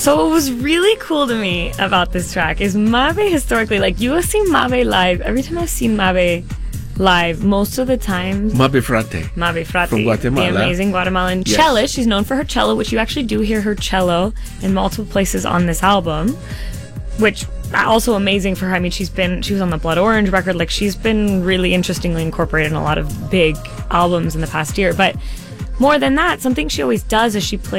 So what was really cool to me about this track is Mabe historically, like you have seen Mabe live. Every time I've seen Mabe live, most of the time, Mabe Frate from Guatemala, the amazing Guatemalan cellist. She's known for her cello, which you actually do hear her cello in multiple places on this album, which also amazing for her. I mean, she was on the Blood Orange record. Like, she's been really interestingly incorporated in a lot of big albums in the past year. But more than that, something she always does is she plays